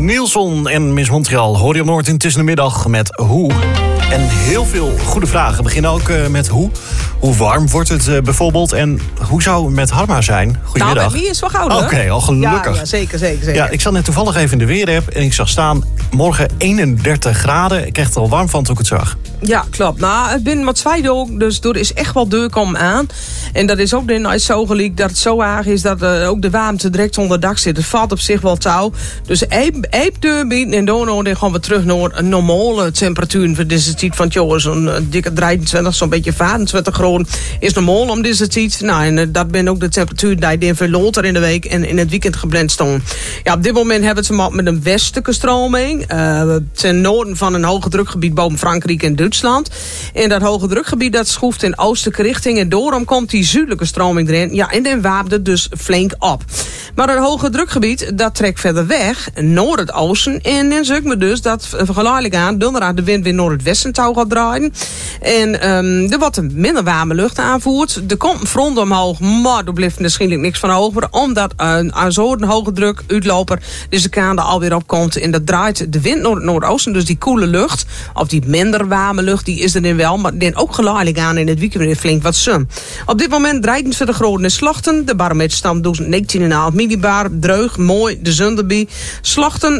Nielsen en Miss Montreal hoor je op Noord in Tussen de Middag met Hoe. En heel veel goede vragen. We beginnen ook met hoe. Hoe warm wordt het bijvoorbeeld? En hoe zou het met Harma zijn? Goedemiddag. Nou, bij wie is wel gauw, Oké, al gelukkig. Ja, zeker. Ja, ik zat net toevallig even in de weerapp en ik zag staan morgen 31 graden. Ik kreeg er al warm van toen ik het zag. Ja, klopt. Nou, het binnen wat zwaait ook, dus er is echt wel deur komen aan. En dat is ook zo gelijk dat het zo erg is dat ook de warmte direct onder het dak zit. Het valt op zich wel touw. Dus even deur bieden en dan gaan we terug naar een normale temperatuur voor deze tijd. Want joh, zo'n dikke 23, zo'n beetje 25 graden is normaal om deze tijd. Nou, en dat ben ook de temperatuur die je veel later in de week en in het weekend gepland staan. Ja, op dit moment hebben we het met een westelijke stroming. Ten noorden van een hoge drukgebied boven Frankrijk en Duitsland. En dat hoge drukgebied dat schroeft in oostelijke richting. En daarom komt die zuidelijke stroming erin. Ja, en dan waapt het dus flink op. Maar het hoge drukgebied dat trekt verder weg naar het oosten. En dan zie ik me dus dat geleidelijk aan donderdag de wind weer naar het westen touw gaat draaien. En er wordt een minder warme lucht aanvoert. Er komt een front omhoog, maar er blijft waarschijnlijk niks van over. Omdat een zo'n hoge druk uitloper dus de kaan er alweer op komt. En dat draait de wind naar het noordoosten. Dus die koele lucht, of die minder warme lucht, die is er dan wel. Maar dan ook geleidelijk aan in het weekend weer flink wat zon. Op dit moment draait het de grote Slachten. De barometer staat dus 19,5 millibar. Dreug, mooi, de zon erbij. Slachten,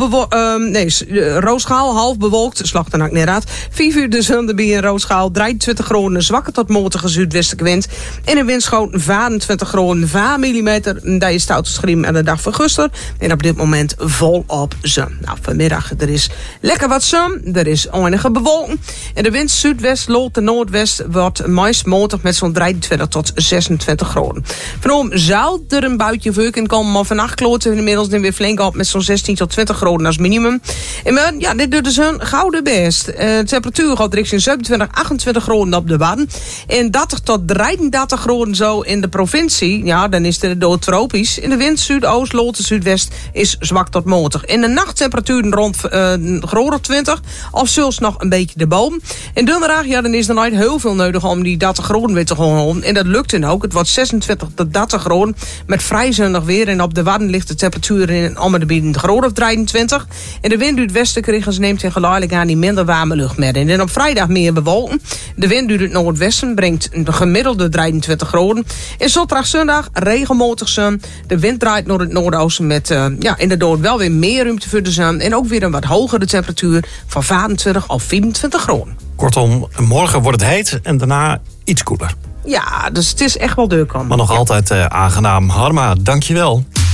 Rooschaal, half bewolkt. Slachten had ik net raad. 5 uur de zon erbij in Rooschaal. 23 graden, zwakke tot matige zuidwestelijke wind. En een windschoot 24 graden, 5 millimeter. Dat is stoute schrim aan de dag van gisteren. En op dit moment volop zon. Nou, vanmiddag, er is lekker wat zon. Er is enige bewolking. En de wind zuidwest, lood en noordwest wordt meest matig met zo'n 23 tot 26 graden. Vanavond zou er een buitje voor kunnen komen, maar vannacht kloot we inmiddels weer flink op met zo'n 16 tot 20 graden als minimum. En ja, dit doet de zon gouden best. De temperatuur gaat richting 27, 28 graden op de Wadden. En 30 tot 33 graden zo in de provincie. Ja, dan is het door tropisch. In de wind zuidoost, lood en zuidwest is zwak tot matig. In de nachttemperaturen rond graden 20 of zelfs nog een beetje erboven. In donderdag, ja, dan is er nooit heel veel nodig om die 30 graden weer te gaan. En dat lukt dan ook. Het wordt 26 tot 30 graden met vrij zonnig weer. En op de Wadden ligt de temperatuur in om de graden of 23. En de wind uit westelijke richtings neemt in geleidelijk aan die minder warme lucht met. En dan op vrijdag meer bewolken. De wind uit het noordwesten brengt een gemiddelde 23 graden. En zaterdag, zondag regelmatig zon. De wind draait naar het noordoosten met inderdaad wel weer meer ruimte voor de zon. En ook weer een wat hogere temperatuur van 25 of 24 graden. Kortom, morgen wordt het heet en daarna iets koeler. Ja, dus het is echt wel duurkomen. Maar nog altijd aangenaam. Harma, dankjewel.